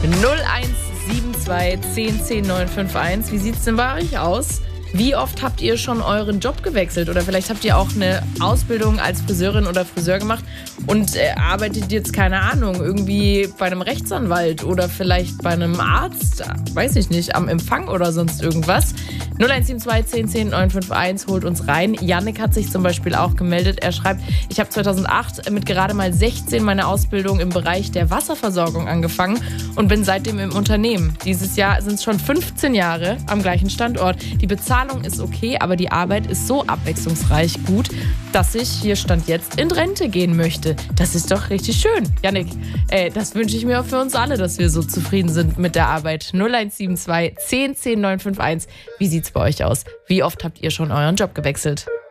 0172 10 10 951. Wie sieht's denn bei euch aus? Wie oft habt ihr schon euren Job gewechselt? Oder vielleicht habt ihr auch eine Ausbildung als Friseurin oder Friseur gemacht und arbeitet jetzt, keine Ahnung, irgendwie bei einem Rechtsanwalt oder vielleicht bei einem Arzt, weiß ich nicht, am Empfang oder sonst irgendwas. 0172 10 10 951 holt uns rein. Yannick hat sich zum Beispiel auch gemeldet. Er schreibt, ich habe 2008 mit gerade mal 16 meine Ausbildung im Bereich der Wasserversorgung angefangen und bin seitdem im Unternehmen. Dieses Jahr sind es schon 15 Jahre am gleichen Standort. Die Bezahlung ist okay, aber die Arbeit ist so abwechslungsreich gut, dass ich, hier Stand jetzt, in Rente gehen möchte. Das ist doch richtig schön. Yannick, das wünsche ich mir auch für uns alle, dass wir so zufrieden sind mit der Arbeit. 0172 10 10 951. Wie sieht's bei euch aus? Wie oft habt ihr schon euren Job gewechselt?